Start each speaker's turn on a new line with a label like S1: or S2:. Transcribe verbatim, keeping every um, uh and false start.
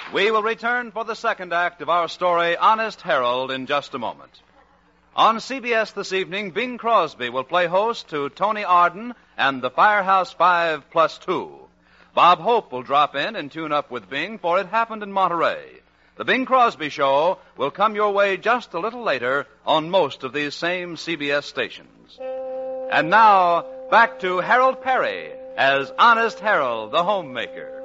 S1: We will return for the second act of our story, Honest Harold, in just a moment. On C B S this evening, Bing Crosby will play host to Tony Arden and the Firehouse Five Plus Two. Bob Hope will drop in and tune up with Bing for It Happened in Monterey. The Bing Crosby Show will come your way just a little later on most of these same C B S stations. And now, back to Harold Perry as Honest Harold, the homemaker.